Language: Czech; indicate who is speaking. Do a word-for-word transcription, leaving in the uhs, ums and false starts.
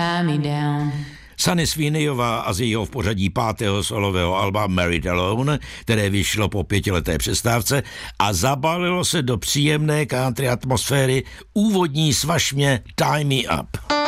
Speaker 1: tie me down.
Speaker 2: Sunny Sweeneyová a z jejího v pořadí pátého solového alba Married Alone, které vyšlo po pětileté přestávce a zabalilo se do příjemné country atmosféry úvodní svašmě Tie Me Up.